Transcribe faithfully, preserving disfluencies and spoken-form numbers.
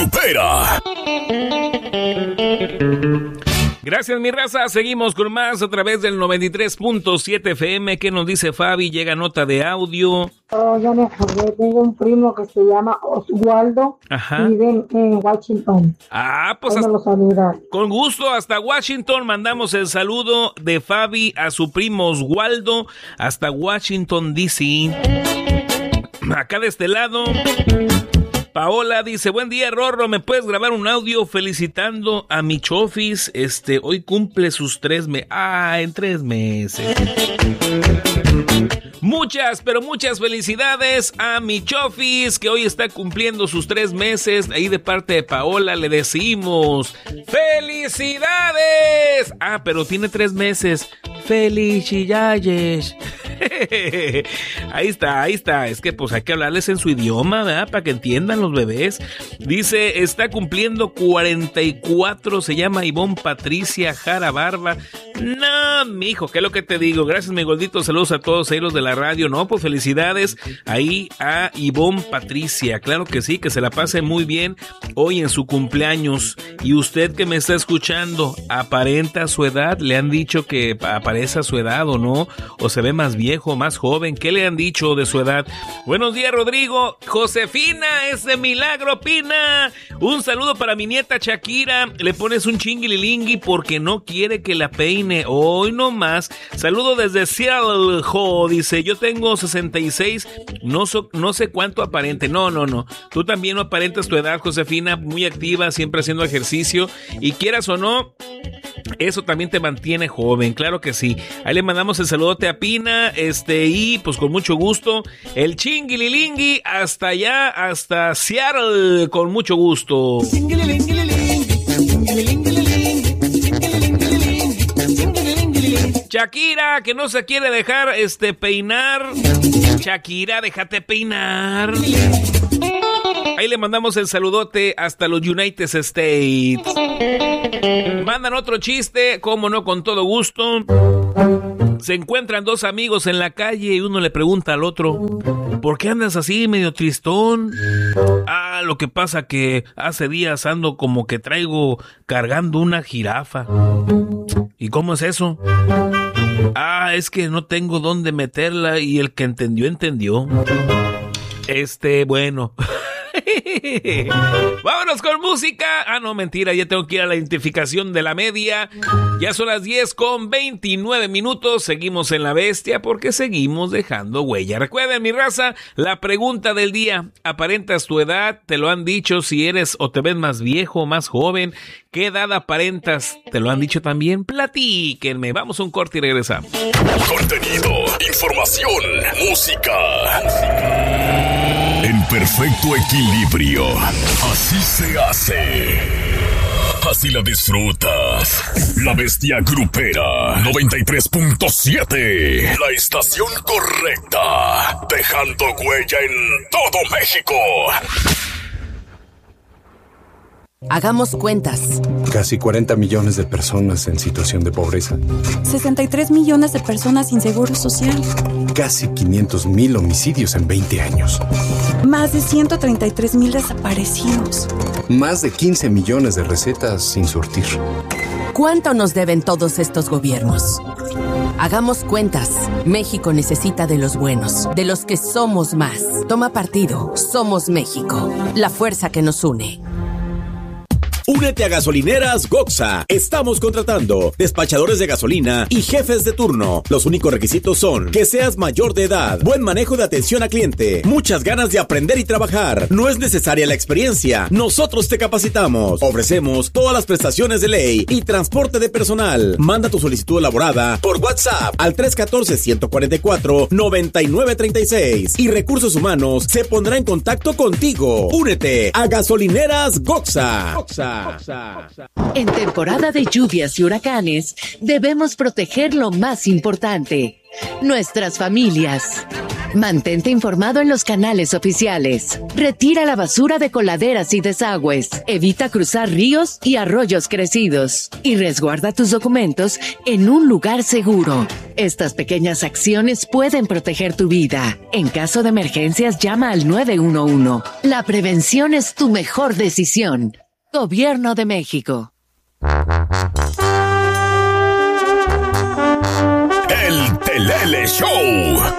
grupera. Gracias, mi raza. Seguimos con más a través del noventa y tres punto siete F M. ¿Qué nos dice Fabi? Llega nota de audio. Oh, ya me acordé. Tengo un primo que se llama Oswaldo. Ajá. Vive en, en Washington. Ah, pues hasta, hasta, lo saluda. Con gusto, hasta Washington. Mandamos el saludo de Fabi a su primo Oswaldo hasta Washington, D C Acá de este lado, Paola dice, buen día, Rorro, ¿me puedes grabar un audio felicitando a mi Chofis? Este, hoy cumple sus tres meses. Ah, en tres meses. Muchas, pero muchas felicidades a mi Chofis, que hoy está cumpliendo sus tres meses. Ahí de parte de Paola le decimos, ¡felicidades! Ah, pero tiene tres meses. ¡Felicidades! Ahí está, ahí está. Es que pues hay que hablarles en su idioma, ¿verdad? Para que entiendan los bebés. Dice, está cumpliendo cuarenta y cuatro, se llama Ivonne Patricia Jara Barba. No, mijo, ¿qué es lo que te digo? Gracias, mi gordito, saludos a todos ellos de la radio, ¿no? Pues felicidades ahí a Ivonne Patricia, claro que sí, que se la pase muy bien hoy en su cumpleaños. Y usted que me está escuchando, ¿aparenta su edad? ¿Le han dicho que aparece a su edad o no? ¿O se ve más viejo, más joven? ¿Qué le han dicho de su edad? Buenos días, Rodrigo. Josefina, ese milagro, Pina. Un saludo para mi nieta Shakira. Le pones un chinguililingui porque no quiere que la peine. Hoy no más. Saludo desde Seattle, jo. Dice, yo tengo sesenta y seis. No, so, no sé cuánto aparente. No, no, no. Tú también no aparentas tu edad, Josefina. Muy activa, siempre haciendo ejercicio. Y quieras o no, eso también te mantiene joven, claro que sí. Ahí le mandamos el saludote a Pina, este, y pues con mucho gusto, el chinguililingui hasta allá, hasta Seattle, con mucho gusto. Shakira, que no se quiere dejar, este, peinar. Shakira, déjate peinar. Ahí le mandamos el saludote hasta los United States. Mandan otro chiste, como no, con todo gusto. Se encuentran dos amigos en la calle y uno le pregunta al otro, ¿por qué andas así medio tristón? Ah, lo que pasa que hace días ando como que traigo cargando una jirafa. ¿Y cómo es eso? Ah, es que no tengo dónde meterla y el que entendió, entendió. Este, bueno... Vámonos con música. Ah, no, mentira, ya tengo que ir a la identificación de la media. Ya son las diez con veintinueve minutos. Seguimos en La Bestia porque seguimos dejando huella. Recuerden, mi raza, la pregunta del día: ¿aparentas tu edad? ¿Te lo han dicho si eres o te ves más viejo o más joven? ¿Qué edad aparentas? ¿Te lo han dicho también? Platíquenme. Vamos a un corte y regresamos. Contenido, información, música. En perfecto equilibrio. Así se hace. Así la disfrutas. La Bestia Grupera noventa y tres punto siete. La estación correcta. Dejando huella en todo México. Hagamos cuentas. Casi cuarenta millones de personas en situación de pobreza. sesenta y tres millones de personas sin seguro social. Casi quinientos mil homicidios en veinte años. Más de ciento treinta y tres mil desaparecidos. Más de quince millones de recetas sin surtir. ¿Cuánto nos deben todos estos gobiernos? Hagamos cuentas. México necesita de los buenos, de los que somos más. Toma partido. Somos México. La fuerza que nos une. Únete a Gasolineras Goxa. Estamos contratando despachadores de gasolina y jefes de turno. Los únicos requisitos son que seas mayor de edad, buen manejo de atención a cliente, muchas ganas de aprender y trabajar. No es necesaria la experiencia. Nosotros te capacitamos. Ofrecemos todas las prestaciones de ley y transporte de personal. Manda tu solicitud elaborada por WhatsApp al tres uno cuatro, uno cuatro cuatro, nueve nueve tres seis y Recursos Humanos se pondrá en contacto contigo. Únete a Gasolineras Goxa. Goxa. En temporada de lluvias y huracanes, debemos proteger lo más importante, nuestras familias. Mantente informado en los canales oficiales. Retira la basura de coladeras y desagües. Evita cruzar ríos y arroyos crecidos. Y resguarda tus documentos en un lugar seguro. Estas pequeñas acciones pueden proteger tu vida. En caso de emergencias, llama al nueve uno uno. La prevención es tu mejor decisión. Gobierno de México. El Telele Show.